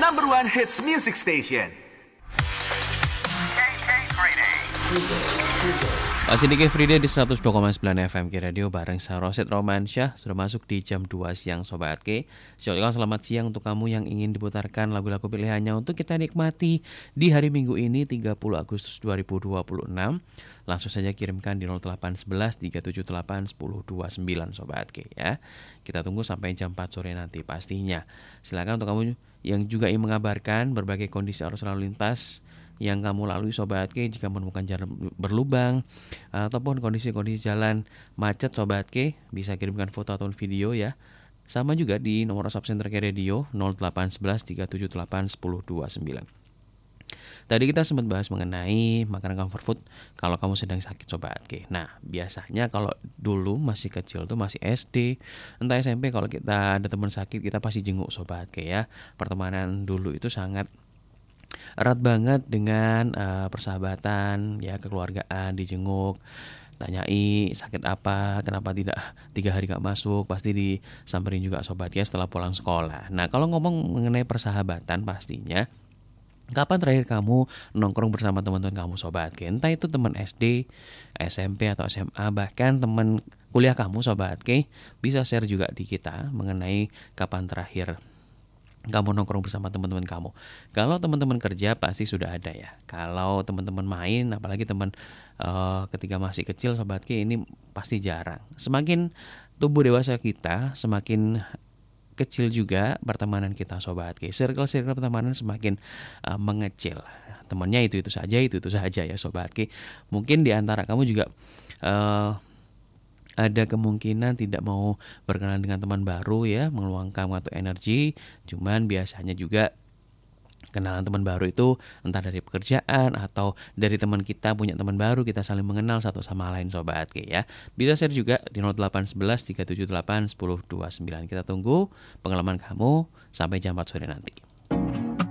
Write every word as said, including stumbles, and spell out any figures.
number one hits music station. Masih di Frida di seratus dua koma sembilan F M K Radio bareng saya Rosid Romansyah. Sudah masuk di jam dua siang Sobat K. Selamat siang untuk kamu yang ingin diputarkan lagu-lagu pilihannya untuk kita nikmati di hari Minggu ini tiga puluh Agustus dua ribu dua puluh enam. Langsung saja kirimkan di nol delapan satu satu tiga tujuh delapan satu nol dua sembilan Sobat K ya. Kita tunggu sampai jam empat sore nanti pastinya. Silakan untuk kamu yang juga ingin mengabarkan berbagai kondisi arus lalu lintas yang kamu lalui Sobat K, jika menemukan jalan berlubang ataupun kondisi-kondisi jalan macet Sobat K, bisa kirimkan foto atau video ya. Sama juga di nomor WhatsApp Center K Radio nol delapan satu satu tiga tujuh delapan satu nol dua sembilan. Tadi kita sempat bahas mengenai makanan comfort food kalau kamu sedang sakit Sobat K. Nah, biasanya kalau dulu masih kecil tuh masih S D, entah S M P, kalau kita ada teman sakit kita pasti jenguk Sobat K ya. Pertemanan dulu itu sangat erat banget dengan uh, persahabatan ya, kekeluargaan, dijenguk, tanyai sakit apa, kenapa tidak tiga hari gak masuk, pasti disamperin juga Sobat ya setelah pulang sekolah. Nah, kalau ngomong mengenai persahabatan pastinya kapan terakhir kamu nongkrong bersama teman-teman kamu Sobat K? Entah itu teman S D, S M P atau S M A, bahkan teman kuliah kamu Sobat K, bisa share juga di kita mengenai kapan terakhir kamu nongkrong bersama teman-teman kamu. Kalau teman-teman kerja pasti sudah ada ya. Kalau teman-teman main, apalagi teman uh, ketika masih kecil Sobat K, ini pasti jarang. Semakin tubuh dewasa kita, semakin kecil juga pertemanan kita Sobat K. Circle-circle pertemanan semakin uh, mengecil. Temannya itu-itu saja, itu-itu saja ya Sobat K. Mungkin di antara kamu juga uh, ada kemungkinan tidak mau berkenalan dengan teman baru ya, meluangkan waktu energi. Cuman biasanya juga kenalan teman baru itu entah dari pekerjaan atau dari teman kita punya teman baru, kita saling mengenal satu sama lain Sobat K ya. Bisa share juga di nol delapan satu satu tiga tujuh delapan satu nol dua sembilan. Kita tunggu pengalaman kamu sampai jam empat sore nanti.